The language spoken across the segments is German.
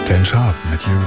Dan Sharp mit You.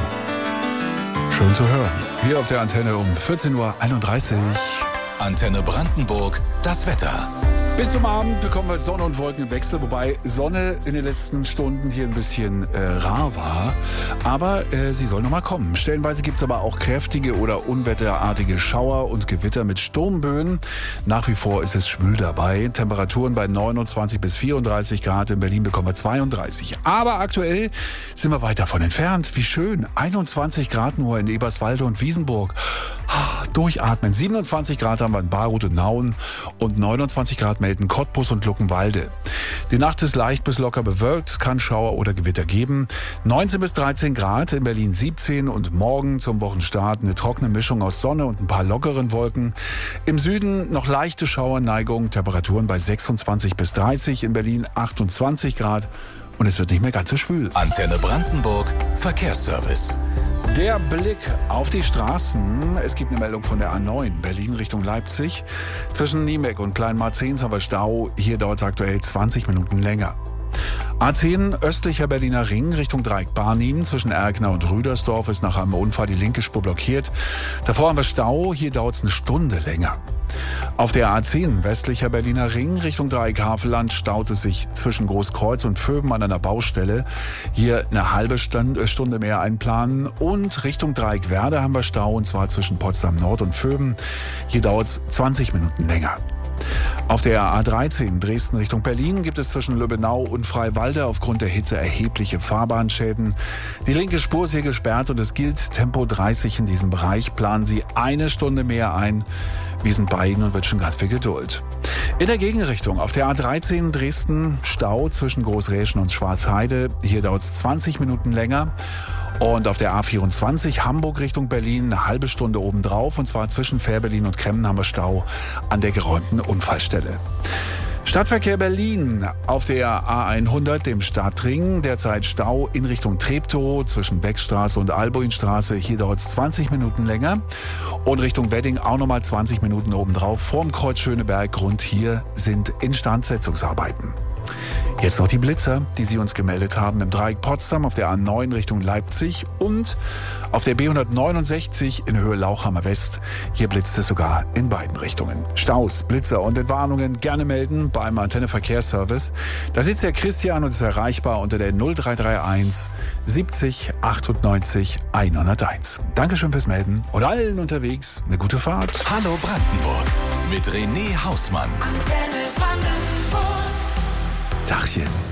Schön zu hören. Hier auf der Antenne um 14.31 Uhr. Antenne Brandenburg, das Wetter. Bis zum Abend bekommen wir Sonne und Wolken im Wechsel, wobei Sonne in den letzten Stunden hier ein bisschen rar war. Aber sie soll noch mal kommen. Stellenweise gibt es aber auch kräftige oder unwetterartige Schauer und Gewitter mit Sturmböen. Nach wie vor ist es schwül dabei. Temperaturen bei 29 bis 34 Grad. In Berlin bekommen wir 32. Aber aktuell sind wir weit davon entfernt. Wie schön. 21 Grad nur in Eberswalde und Wiesenburg. Durchatmen. 27 Grad haben wir in Bayreuth und Nauen und 29 Grad melden Cottbus und Luckenwalde. Die Nacht ist leicht bis locker bewölkt, es kann Schauer oder Gewitter geben. 19 bis 13 Grad, in Berlin 17 und morgen zum Wochenstart eine trockene Mischung aus Sonne und ein paar lockeren Wolken. Im Süden noch leichte Schauerneigung, Temperaturen bei 26 bis 30, in Berlin 28 Grad und es wird nicht mehr ganz so schwül. Antenne Brandenburg, Verkehrsservice. Der Blick auf die Straßen. Es gibt eine Meldung von der A9 Berlin Richtung Leipzig. Zwischen Niemeck und Kleinmarzehns haben wir Stau. Hier dauert es aktuell 20 Minuten länger. A10 östlicher Berliner Ring Richtung Dreieck Barnim. Zwischen Erkner und Rüdersdorf ist nach einem Unfall die linke Spur blockiert. Davor haben wir Stau. Hier dauert es eine Stunde länger. Auf der A10 westlicher Berliner Ring Richtung Dreieck Havelland staut es sich zwischen Großkreuz und Vöben an einer Baustelle. Hier eine halbe Stunde mehr einplanen. Und Richtung Dreieck Werder haben wir Stau, und zwar zwischen Potsdam Nord und Vöben. Hier dauert es 20 Minuten länger. Auf der A13 Dresden Richtung Berlin gibt es zwischen Lübbenau und Freiwalde aufgrund der Hitze erhebliche Fahrbahnschäden. Die linke Spur ist hier gesperrt und es gilt Tempo 30 in diesem Bereich. Planen Sie eine Stunde mehr ein. Wir sind bei Ihnen und wünschen ganz viel Geduld. In der Gegenrichtung auf der A13 Dresden Stau zwischen Großräschen und Schwarzheide. Hier dauert es 20 Minuten länger. Und auf der A24 Hamburg Richtung Berlin eine halbe Stunde obendrauf. Und zwar zwischen Fährberlin und Kremmen haben wir Stau an der geräumten Unfallstelle. Stadtverkehr Berlin auf der A100, dem Stadtring. Derzeit Stau in Richtung Treptow zwischen Beckstraße und Albuinstraße. Hier dauert es 20 Minuten länger. Und Richtung Wedding auch nochmal 20 Minuten obendrauf. Vorm Kreuz Schöneberg. Grund hier sind Instandsetzungsarbeiten. Jetzt noch die Blitzer, die Sie uns gemeldet haben im Dreieck Potsdam auf der A9 Richtung Leipzig und auf der B169 in Höhe Lauchhammer West. Hier blitzt es sogar in beiden Richtungen. Staus, Blitzer und Entwarnungen gerne melden beim Antenne Verkehrsservice. Da sitzt der Christian und ist erreichbar unter der 0331 70 98 101. Dankeschön fürs Melden und allen unterwegs eine gute Fahrt. Hallo Brandenburg mit René Hausmann. Antenne Brandenburg. Tachchen.